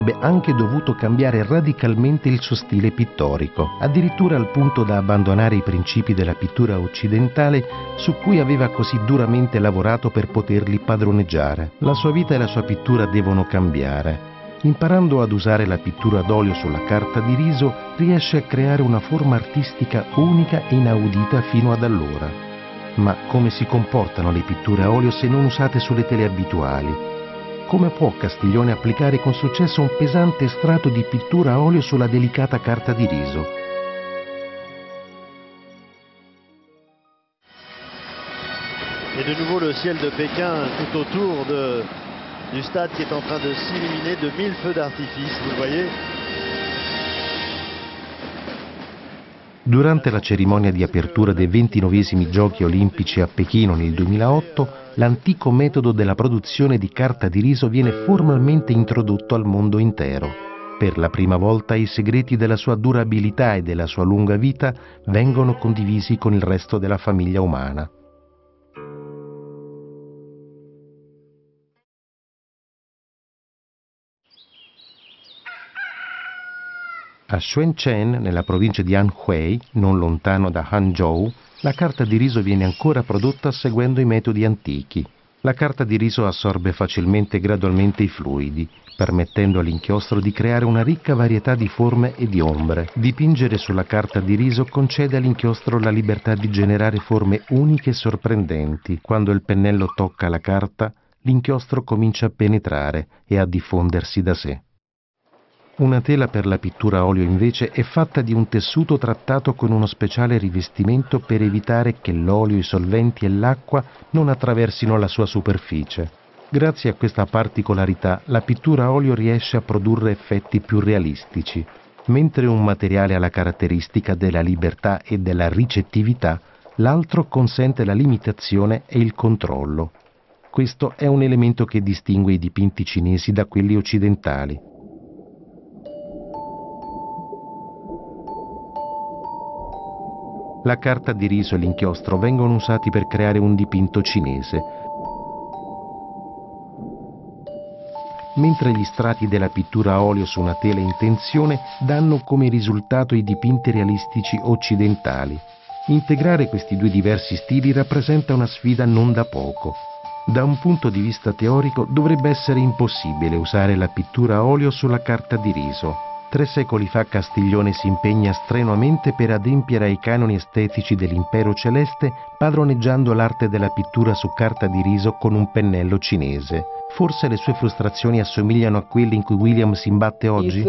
avrebbe anche dovuto cambiare radicalmente il suo stile pittorico, addirittura al punto da abbandonare i principi della pittura occidentale su cui aveva così duramente lavorato per poterli padroneggiare. La sua vita e la sua pittura devono cambiare. Imparando ad usare la pittura d'olio sulla carta di riso, riesce a creare una forma artistica unica e inaudita fino ad allora. Ma come si comportano le pitture a olio se non usate sulle tele abituali? Come può Castiglione applicare con successo un pesante strato di pittura a olio sulla delicata carta di riso? Et de nouveau le ciel de Pékin tout autour du stade qui est en train de s'illuminer de 1000 feux d'artifice, vous voyez. Durante la cerimonia di apertura dei 29esimi Giochi Olimpici a Pechino nel 2008, l'antico metodo della produzione di carta di riso viene formalmente introdotto al mondo intero. Per la prima volta i segreti della sua durabilità e della sua lunga vita vengono condivisi con il resto della famiglia umana. A Xuancheng, nella provincia di Anhui, non lontano da Hangzhou, la carta di riso viene ancora prodotta seguendo i metodi antichi. La carta di riso assorbe facilmente e gradualmente i fluidi, permettendo all'inchiostro di creare una ricca varietà di forme e di ombre. Dipingere sulla carta di riso concede all'inchiostro la libertà di generare forme uniche e sorprendenti. Quando il pennello tocca la carta, l'inchiostro comincia a penetrare e a diffondersi da sé. Una tela per la pittura a olio invece è fatta di un tessuto trattato con uno speciale rivestimento per evitare che l'olio, i solventi e l'acqua non attraversino la sua superficie. Grazie a questa particolarità, la pittura a olio riesce a produrre effetti più realistici. Mentre un materiale ha la caratteristica della libertà e della ricettività, l'altro consente la limitazione e il controllo. Questo è un elemento che distingue i dipinti cinesi da quelli occidentali. La carta di riso e l'inchiostro vengono usati per creare un dipinto cinese, mentre gli strati della pittura a olio su una tela in tensione danno come risultato i dipinti realistici occidentali. Integrare questi due diversi stili rappresenta una sfida non da poco. Da un punto di vista teorico dovrebbe essere impossibile usare la pittura a olio sulla carta di riso. 3 secoli fa Castiglione si impegna strenuamente per adempiere ai canoni estetici dell'impero celeste, padroneggiando l'arte della pittura su carta di riso con un pennello cinese. Forse le sue frustrazioni assomigliano a quelle in cui William si imbatte oggi?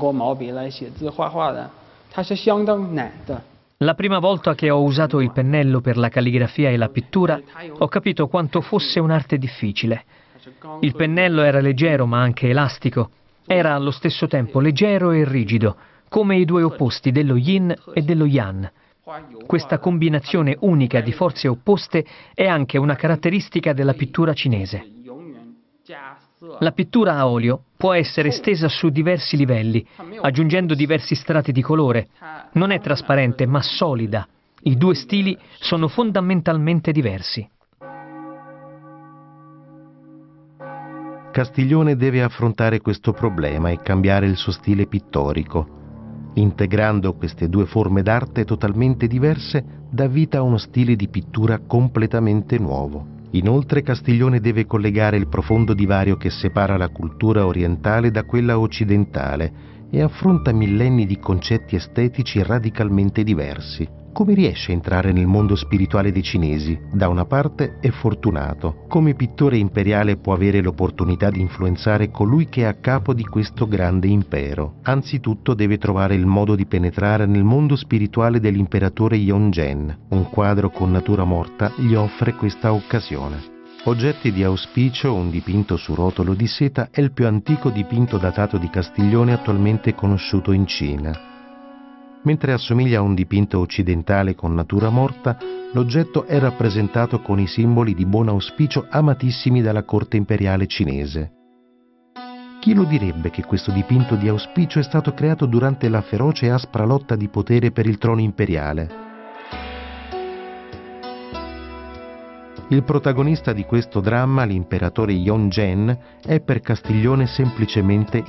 La prima volta che ho usato il pennello per la calligrafia e la pittura, ho capito quanto fosse un'arte difficile. Il pennello era leggero ma anche elastico. Era allo stesso tempo leggero e rigido, come i due opposti dello yin e dello yang. Questa combinazione unica di forze opposte è anche una caratteristica della pittura cinese. La pittura a olio può essere stesa su diversi livelli, aggiungendo diversi strati di colore. Non è trasparente, ma solida. I due stili sono fondamentalmente diversi. Castiglione deve affrontare questo problema e cambiare il suo stile pittorico. Integrando queste due forme d'arte totalmente diverse, dà vita a uno stile di pittura completamente nuovo. Inoltre Castiglione deve collegare il profondo divario che separa la cultura orientale da quella occidentale e affronta millenni di concetti estetici radicalmente diversi. Come riesce a entrare nel mondo spirituale dei cinesi? Da una parte è fortunato. Come pittore imperiale può avere l'opportunità di influenzare colui che è a capo di questo grande impero. Anzitutto deve trovare il modo di penetrare nel mondo spirituale dell'imperatore Yongzheng. Un quadro con natura morta gli offre questa occasione. Oggetti di auspicio, un dipinto su rotolo di seta, è il più antico dipinto datato di Castiglione attualmente conosciuto in Cina. Mentre assomiglia a un dipinto occidentale con natura morta, l'oggetto è rappresentato con i simboli di buon auspicio amatissimi dalla corte imperiale cinese. Chi lo direbbe che questo dipinto di auspicio è stato creato durante la feroce e aspra lotta di potere per il trono imperiale? Il protagonista di questo dramma, l'imperatore Yongzheng, è per Castiglione semplicemente